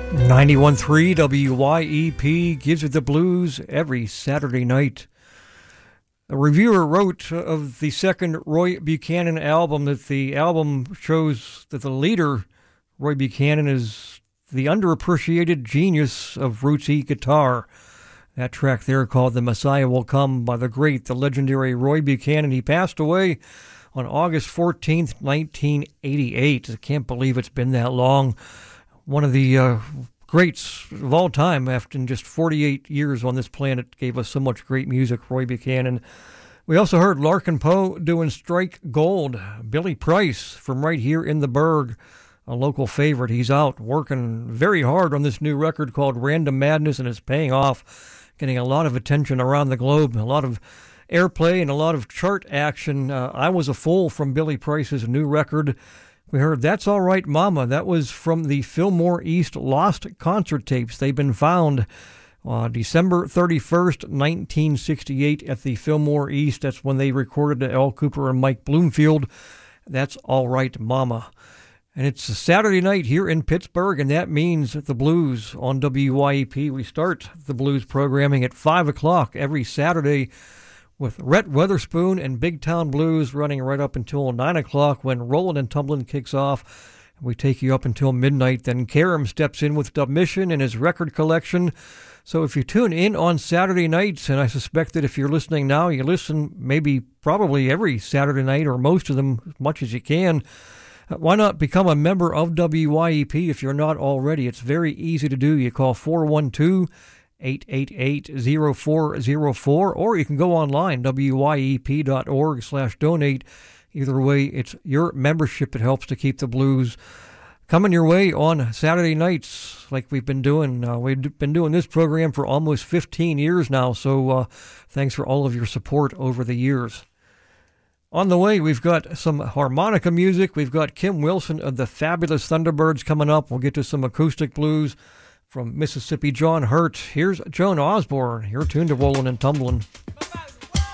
91.3 WYEP gives you the blues every Saturday night. A reviewer wrote of the second Roy Buchanan album that the album shows that the leader, Roy Buchanan, is the underappreciated genius of rootsy guitar. That track there called The Messiah Will Come by the great, the legendary Roy Buchanan. He passed away on August 14th, 1988. I can't believe it's been that long. One of the greats of all time, after just 48 years on this planet, gave us so much great music, Roy Buchanan. We also heard Larkin Poe doing Strike Gold. Billy Price from right here in the Berg, a local favorite. He's out working very hard on this new record called Random Madness, and it's paying off, getting a lot of attention around the globe, a lot of airplay and a lot of chart action. I Was a Fool from Billy Price's new record. We heard That's All Right Mama. That was from the Fillmore East Lost Concert Tapes. They've been found December 31st, 1968 at the Fillmore East. That's when they recorded Al Cooper and Mike Bloomfield. That's All Right Mama. And it's a Saturday night here in Pittsburgh, and that means the blues on WYEP. We start the blues programming at 5 o'clock every Saturday with Rhett Weatherspoon and Big Town Blues running right up until 9 o'clock when Rollin' and Tumblin' kicks off. We take you up until midnight. Then Karam steps in with Dub Mission and his record collection. So if you tune in on Saturday nights, and I suspect that if you're listening now, you listen probably every Saturday night or most of them as much as you can, why not become a member of WYEP if you're not already? It's very easy to do. You call 412-888-0404, or you can go online, wyep.org/donate. Either way, it's your membership that helps to keep the blues coming your way on Saturday nights like we've been doing. We've been doing this program for almost 15 years now, so thanks for all of your support over the years. On the way, we've got some harmonica music. We've got Kim Wilson of the Fabulous Thunderbirds coming up. We'll get to some acoustic blues from Mississippi John Hurt. Here's Joan Osborne. You're tuned to Rollin' and Tumblin'.